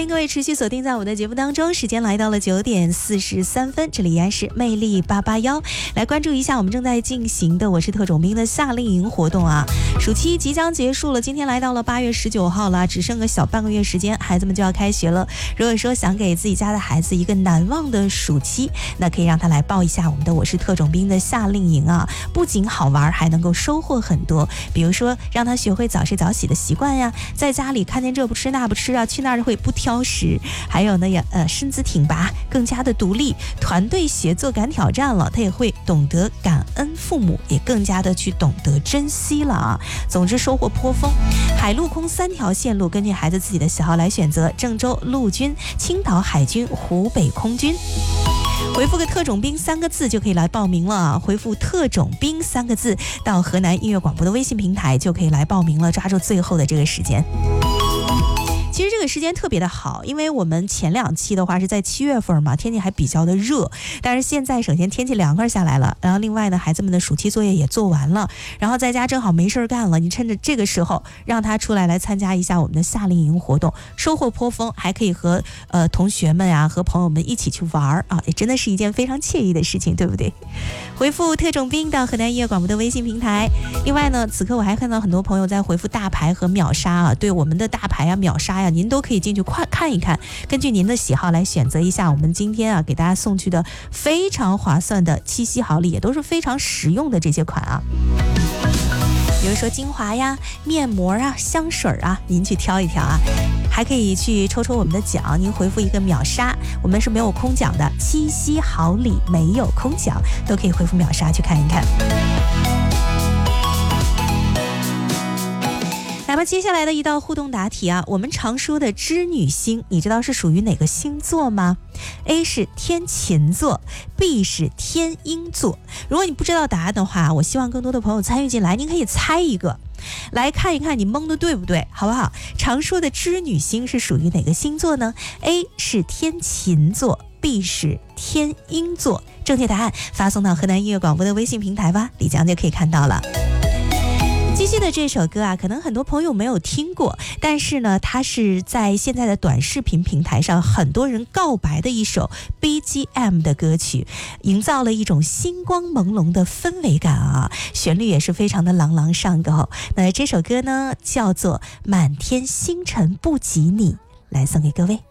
欢迎各位持续锁定在我们的节目当中，时间来到了9点43分，这里依然是魅力881，来关注一下我们正在进行的我是特种兵的夏令营活动啊。暑期即将结束了，今天来到了8月19号了，只剩个小半个月时间，孩子们就要开学了。如果说想给自己家的孩子一个难忘的暑期，那可以让他来报一下我们的我是特种兵的夏令营啊，不仅好玩，还能够收获很多。比如说让他学会早睡早起的习惯呀，在家里看见这不吃那不吃啊，去那儿会不挑食，还有呢也身姿挺拔，更加的独立，团队协作敢挑战了，他也会懂得感恩父母，也更加的去懂得珍惜了啊。总之收获颇丰，海陆空3条线路，根据孩子自己的喜好来选择，郑州陆军、青岛海军、湖北空军。回复个特种兵3个字就可以来报名了啊！回复特种兵3个字到河南音乐广播的微信平台就可以来报名了，抓住最后的这个时间。其实这个时间特别的好，因为我们前2期的话是在7月份嘛，天气还比较的热，但是现在首先天气凉快下来了，然后另外呢孩子们的暑期作业也做完了，然后在家正好没事干了，你趁着这个时候让他出来参加一下我们的夏令营活动，收获颇丰，还可以和同学们啊和朋友们一起去玩啊，也真的是一件非常惬意的事情，对不对？回复特种兵到河南音乐广播的微信平台。另外呢，此刻我还看到很多朋友在回复大牌和秒杀啊，对我们的大牌啊秒杀呀，您都可以进去看一看，根据您的喜好来选择一下我们今天啊给大家送去的非常划算的7夕好礼，也都是非常实用的这些款啊。比如说精华呀、面膜啊、香水啊，您去挑一挑啊，还可以去抽我们的奖，您回复一个秒杀，我们是没有空奖的，7夕好礼没有空奖，都可以回复秒杀去看一看。那么接下来的一道互动答题啊，我们常说的织女星，你知道是属于哪个星座吗？ A 是天琴座， B 是天鹰座。如果你不知道答案的话，我希望更多的朋友参与进来，您可以猜一个，来看一看你蒙的对不对，好不好？常说的织女星是属于哪个星座呢？ A 是天琴座， B 是天鹰座。正确答案发送到河南音乐广播的微信平台吧，李江就可以看到了。继续的这首歌啊，可能很多朋友没有听过，但是呢它是在现在的短视频平台上很多人告白的一首 BGM 的歌曲，营造了一种星光朦胧的氛围感啊，旋律也是非常的朗朗上口。那这首歌呢叫做满天星辰不及你，来送给各位。